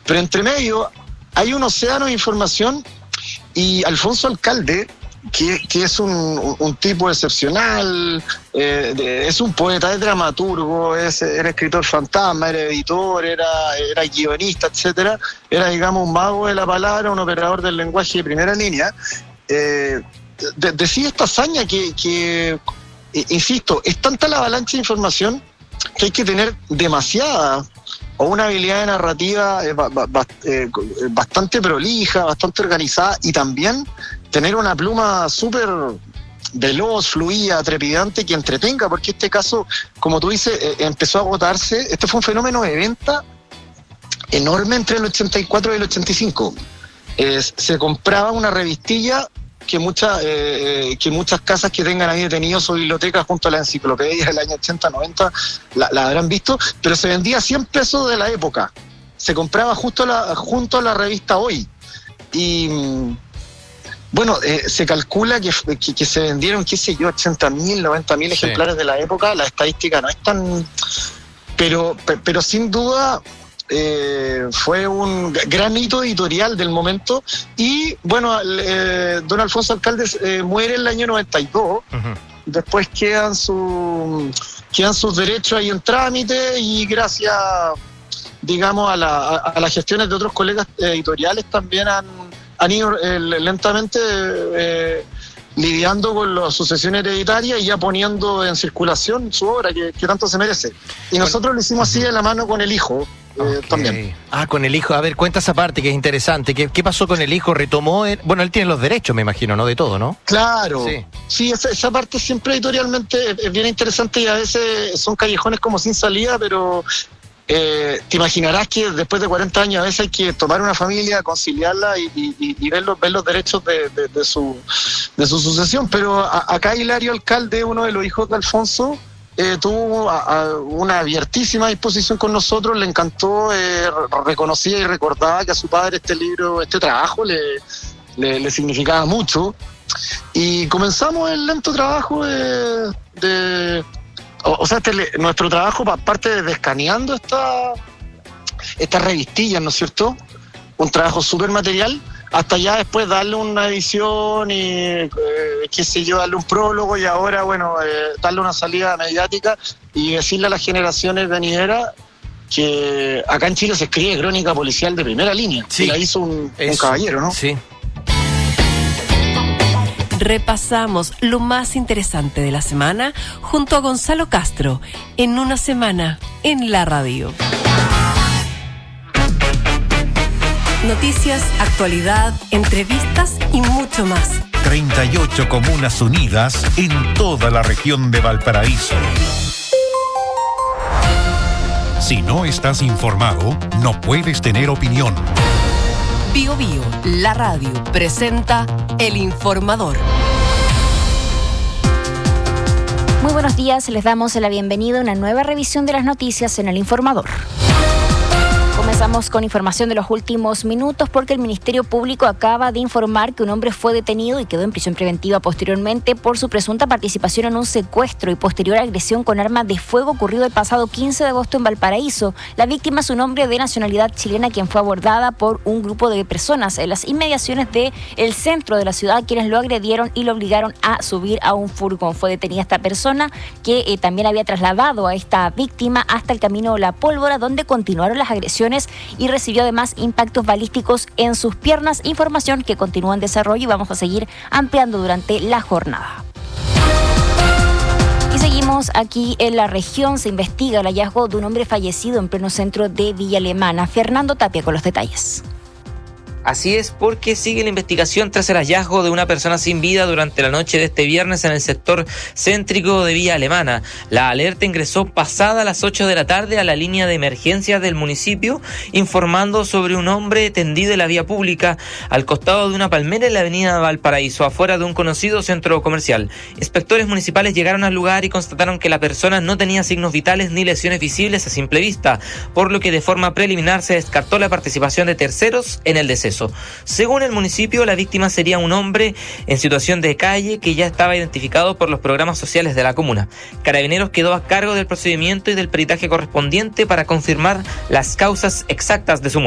Pero entre medio hay un océano de información y Alfonso Alcalde, que es un tipo excepcional, es un poeta, es dramaturgo, era escritor fantasma, era editor, era guionista, etcétera. Era, digamos, un mago de la palabra, un operador del lenguaje de primera línea. Decía esta hazaña que insisto, es tanta la avalancha de información que hay que tener demasiada o una habilidad de narrativa bastante prolija, bastante organizada, y también tener una pluma súper veloz, fluida, trepidante, que entretenga, porque este caso, como tú dices, empezó a agotarse. Este fue un fenómeno de venta enorme entre el 84 y el 85. Se compraba una revistilla que muchas casas que tengan ahí detenido su biblioteca junto a la enciclopedia del año 80-90 la habrán visto, pero se vendía a 100 pesos de la época. Se compraba junto a la revista Hoy. Y bueno, se calcula que se vendieron, 80.000, 90.000 ejemplares de la época. La estadística no es tan... Pero sin duda... fue un gran hito editorial del momento. Y bueno, don Alfonso Alcalde muere en el año 92. Uh-huh. Después quedan sus derechos ahí en trámite, y gracias, digamos, a las gestiones de otros colegas editoriales también han ido lentamente lidiando con las sucesiones hereditarias y ya poniendo en circulación su obra que tanto se merece. Y nosotros lo hicimos así de la mano con el hijo. También. Con el hijo. A ver, cuenta esa parte que es interesante. ¿Qué pasó con el hijo? ¿Retomó? Bueno, él tiene los derechos, me imagino, ¿no? De todo, ¿no? Claro. Sí, esa parte siempre editorialmente es bien interesante, y a veces son callejones como sin salida, pero te imaginarás que después de 40 años a veces hay que tomar una familia, conciliarla y ver los derechos de su sucesión. Pero acá Hilario Alcalde, uno de los hijos de Alfonso, tuvo una abiertísima disposición con nosotros, le encantó, reconocía y recordaba que a su padre este trabajo le significaba mucho, y comenzamos el lento trabajo nuestro trabajo, aparte de escaneando estas revistillas, ¿no es cierto? Un trabajo súper material, hasta ya después darle una edición y, darle un prólogo, y ahora, bueno, darle una salida mediática y decirle a las generaciones venideras que acá en Chile se escribe crónica policial de primera línea. Sí, la hizo un caballero, ¿no? Sí. Repasamos lo más interesante de la semana junto a Gonzalo Castro en Una Semana en la Radio. Noticias, actualidad, entrevistas y mucho más. 38 comunas unidas en toda la región de Valparaíso. Si no estás informado, no puedes tener opinión. Bio Bio, la radio, presenta El Informador. Muy buenos días, les damos la bienvenida a una nueva revisión de las noticias en El Informador. Comenzamos con información de los últimos minutos, porque el Ministerio Público acaba de informar que un hombre fue detenido y quedó en prisión preventiva posteriormente por su presunta participación en un secuestro y posterior agresión con arma de fuego ocurrido el pasado 15 de agosto en Valparaíso. La víctima es un hombre de nacionalidad chilena, quien fue abordada por un grupo de personas en las inmediaciones del centro de la ciudad, quienes lo agredieron y lo obligaron a subir a un furgón. Fue detenida esta persona, que también había trasladado a esta víctima hasta el camino La Pólvora, donde continuaron las agresiones y recibió además impactos balísticos en sus piernas. Información que continúa en desarrollo y vamos a seguir ampliando durante la jornada. Y seguimos aquí en la región. Se investiga el hallazgo de un hombre fallecido en pleno centro de Villa Alemana. Fernando Tapia con los detalles. Así es, porque sigue la investigación tras el hallazgo de una persona sin vida durante la noche de este viernes en el sector céntrico de Villa Alemana. La alerta ingresó pasada las 8 de la tarde a la línea de emergencias del municipio, informando sobre un hombre tendido en la vía pública al costado de una palmera en la avenida Valparaíso, afuera de un conocido centro comercial. Inspectores municipales llegaron al lugar y constataron que la persona no tenía signos vitales ni lesiones visibles a simple vista, por lo que de forma preliminar se descartó la participación de terceros en el deceso. Según el municipio, la víctima sería un hombre en situación de calle que ya estaba identificado por los programas sociales de la comuna. Carabineros quedó a cargo del procedimiento y del peritaje correspondiente para confirmar las causas exactas de su muerte.